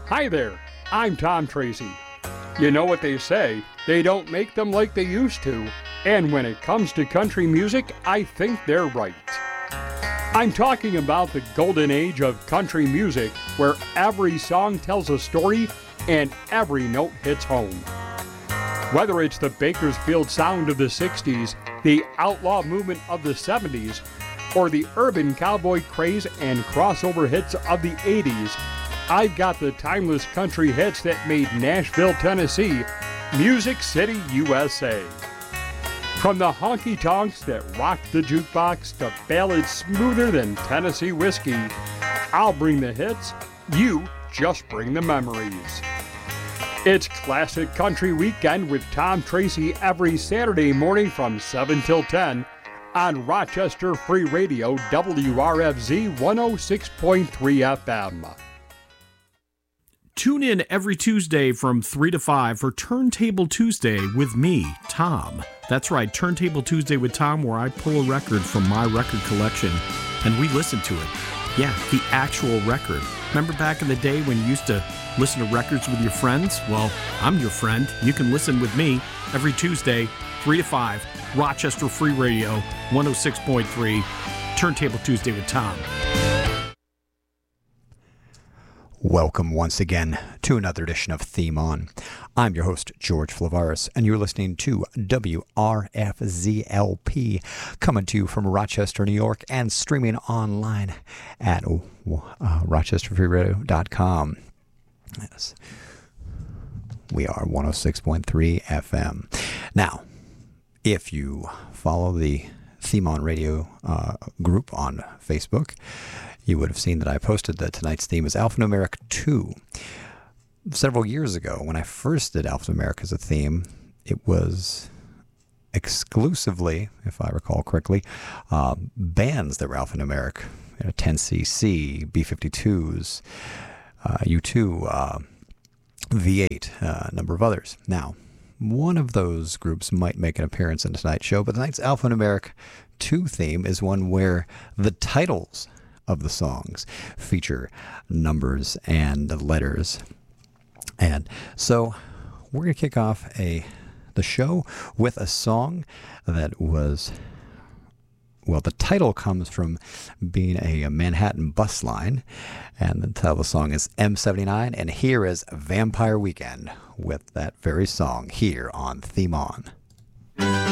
Hi there, I'm Tom Tracy. You know what they say, they don't make them like they used to, and when it comes to country music, I think they're right. I'm talking about the golden age of country music, where every song tells a story and every note hits home. Whether it's the Bakersfield sound of the 60s, the outlaw movement of the 70s, or the urban cowboy craze and crossover hits of the 80s, I've got the timeless country hits that made Nashville, Tennessee, Music City, USA. From the honky-tonks that rocked the jukebox to ballads smoother than Tennessee whiskey, I'll bring the hits, you just bring the memories. It's Classic Country Weekend with Tom Tracy every Saturday morning from 7 till 10 on Rochester Free Radio, WRFZ 106.3 FM. Tune in every Tuesday from 3 to 5 for Turntable Tuesday with me, Tom. That's right, Turntable Tuesday with Tom, where I pull a record from my record collection and we listen to it. Yeah, the actual record. Remember back in the day when you used to listen to records with your friends? Well, I'm your friend. You can listen with me every Tuesday, 3 to 5, Rochester Free Radio, 106.3, Turntable Tuesday with Tom. Welcome once again to another edition of Theme On. I'm your host, George Flavaris, and you're listening to WRFZLP, coming to you from Rochester, New York, and streaming online at rochesterfreeradio.com. Yes, we are 106.3 FM. Now, if you follow the Theme On Radio group on Facebook, you would have seen that I posted that tonight's theme is Alphanumeric 2. Several years ago, when I first did Alphanumeric as a theme, it was exclusively, if I recall correctly, bands that were alphanumeric. 10cc, B-52s, U2, V8, a number of others. Now, one of those groups might make an appearance in tonight's show, but tonight's Alphanumeric 2 theme is one where the titles of the songs feature numbers and letters. And so we're going to kick off the show with a song that was, well, the title comes from being a Manhattan bus line, and the title of the song is M79, and here is Vampire Weekend with that very song here on Theme On.